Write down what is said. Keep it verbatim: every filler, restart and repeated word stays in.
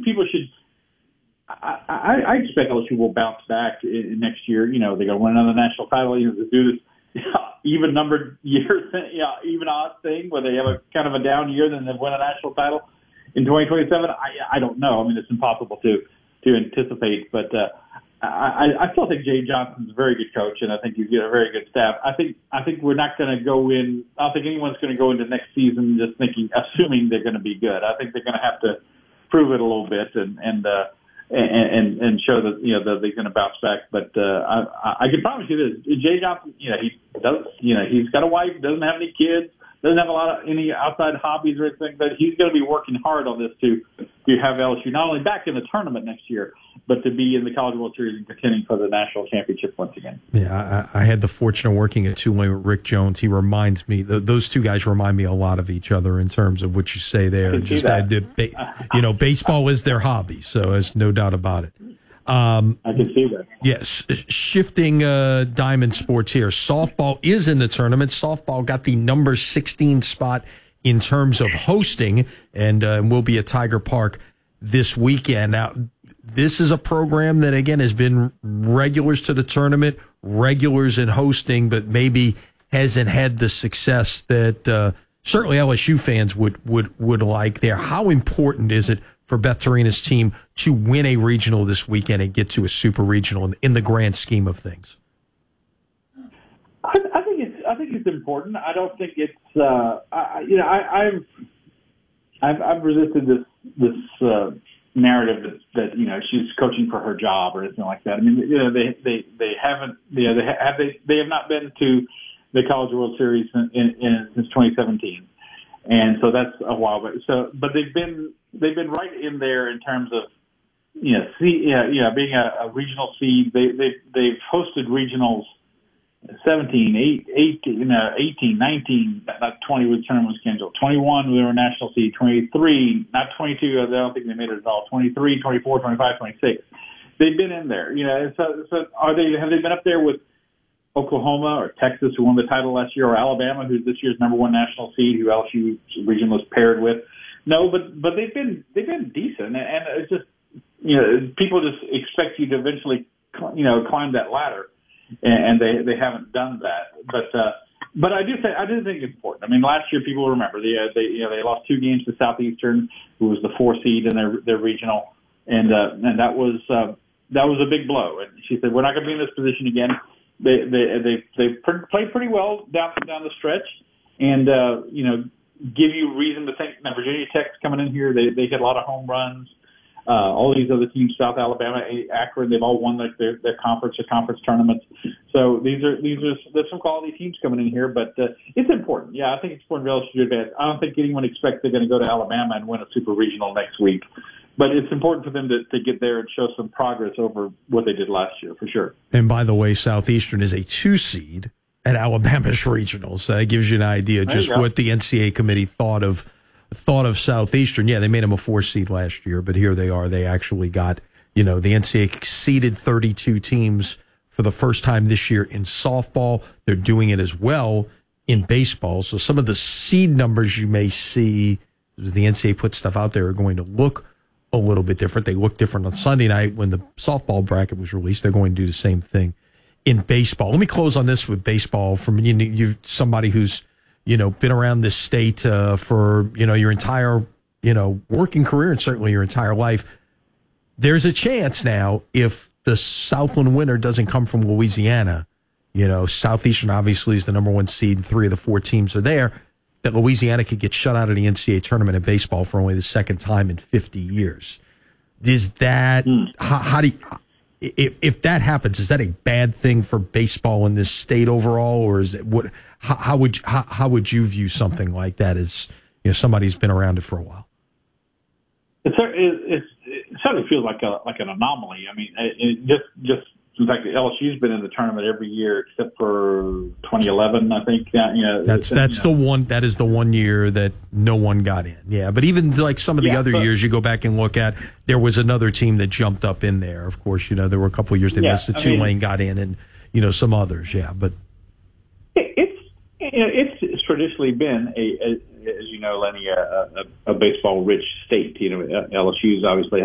people should. I, I, I expect L S U will bounce back in, in next year. You know, they're going to win another national title. You know, to do this even numbered year, thing, you know, even odd thing where they have a kind of a down year, then they win a national title in twenty twenty-seven. I, I don't know. I mean, it's impossible to to anticipate, but uh, I, I still think Jay Johnson's a very good coach, and I think he's got a very good staff. I think I think we're not going to go in. I don't think anyone's going to go into next season just thinking, assuming they're going to be good. I think they're going to have to prove it a little bit and and uh, and, and and show that you know that they're going to bounce back. But uh, I, I can promise you this: Jay Johnson, you know, he does, you know, he's got a wife, doesn't have any kids, doesn't have a lot of any outside hobbies or anything, but he's going to be working hard on this to to have L S U not only back in the tournament next year, but to be in the College World Series and contending for the national championship once again. Yeah, I, I had the fortune of working at Tulane with Rick Jones. He reminds me, th- those two guys remind me a lot of each other in terms of what you say there. Just that. That, ba- you know, baseball is their hobby, so there's no doubt about it. Um, I can see that. Yes, shifting uh, Diamond Sports here. Softball is in the tournament. Softball got the number sixteen spot in terms of hosting, and uh, will be at Tiger Park this weekend. Now, this is a program that, again, has been regulars to the tournament, regulars in hosting, but maybe hasn't had the success that uh, certainly L S U fans would, would, would like there. How important is it for Beth Torina's team to win a regional this weekend and get to a super regional in, in the grand scheme of things? I, I think it's I think it's important. I don't think it's uh, I, you know I, I've, I've I've resisted this this uh, narrative that, that you know she's coaching for her job or anything like that. I mean, you know they they, they haven't you know they have they, they have not been to the College World Series in, in, in, since twenty seventeen, and so that's a while. But so but they've been they've been right in there in terms of you know see you know, you know being a, a regional seed. They they they've hosted regionals. seventeen, eighteen, uh, eighteen, nineteen, not twenty with tournament schedule. twenty-one, we were a national seed. twenty-three, not twenty-two, I don't think they made it at all. twenty-three, twenty-four, twenty-five, twenty-six. They've been in there. You know, so, so are they, have they been up there with Oklahoma or Texas, who won the title last year, or Alabama, who's this year's number one national seed, who L S U region was paired with? No, but, but they've been, they've been decent. And, and it's just, you know, people just expect you to eventually, you know, climb that ladder. And they they haven't done that, but uh, but I do think I do think it's important. I mean, last year people remember they uh, they you know they lost two games to Southeastern, who was the four seed in their their regional, and uh, and that was uh, that was a big blow. And she said, we're not going to be in this position again. They they they they played pretty well down down the stretch, and uh, you know give you reason to think. Now Virginia Tech's coming in here. They they hit a lot of home runs. Uh, all these other teams, South Alabama, Akron, they've all won their, their, their conference or conference tournaments. So these are these are there's some quality teams coming in here, but uh, it's important. Yeah, I think it's important for L S U to advance. I don't think anyone expects they're going to go to Alabama and win a super regional next week, but it's important for them to, to get there and show some progress over what they did last year, for sure. And by the way, Southeastern is a two seed at Alabama's regionals. So that gives you an idea just what the N C double A committee thought of. Thought of Southeastern. Yeah, they made them a four seed last year, but here they are. They actually got, you know, the N C double A exceeded thirty-two teams for the first time this year in softball. They're doing it as well in baseball. So some of the seed numbers you may see, as the N C double A put stuff out there, are going to look a little bit different. They look different on Sunday night when the softball bracket was released. They're going to do the same thing in baseball. Let me close on this with baseball. From you, you somebody who's you know, been around this state uh, for, you know, your entire, you know, working career and certainly your entire life. There's a chance now, if the Southland winner doesn't come from Louisiana, you know, Southeastern obviously is the number one seed, three of the four teams are there, that Louisiana could get shut out of the N C double A tournament in baseball for only the second time in fifty years. Is that, mm. how, how do you, if, if that happens, is that a bad thing for baseball in this state overall, or is it what? How, how would you, how, how would you view something like that as, you know, somebody who's been around it for a while? It, it, it certainly feels like a like an anomaly. I mean, it, it just just in fact, L S U's been in the tournament every year except for twenty eleven, I think. Yeah, you know, that's that's you know. the one. That is the one year that no one got in. Yeah, but even like some of the yeah, other but, years, you go back and look at, there was another team that jumped up in there. Of course, you know, there were a couple of years they yeah, missed. The Tulane got in, and you know some others. Yeah, but it, it's you know, it's, it's traditionally been a, a as you know, Lenny, a, a, a baseball rich state. You know, L S U's obviously